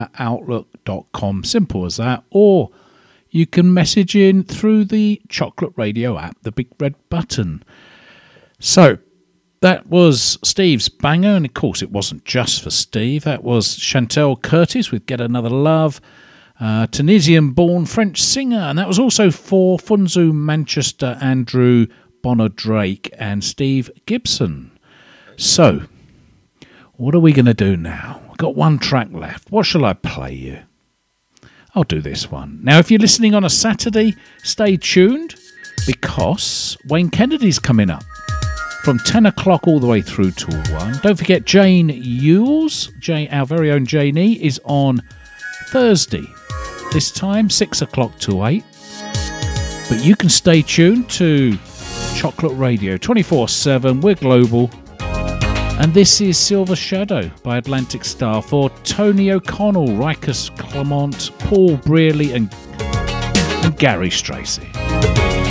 outlook.com. Simple as that. Or you can message in through the Chocolate Radio app, the big red button. So, that was Steve's banger, and of course it wasn't just for Steve. That was Chantel Curtis with Get Another Love, Tunisian-born French singer, and that was also for Funzu Manchester, Andrew Bonner Drake, and Steve Gibson. So, what are we going to do now? I've got one track left. What shall I play you? I'll do this one. Now, if you're listening on a Saturday, stay tuned, because Wayne Kennedy's coming up from 10 o'clock all the way through till 1. Don't forget Jane Ewells, our very own Janie, is on Thursday. This time, 6 o'clock to 8. But you can stay tuned to Chocolate Radio 24/7. We're global. And this is Silver Shadow by Atlantic Star for Tony O'Connell, Rikus Clement, Paul Brearley and Gary Stracy.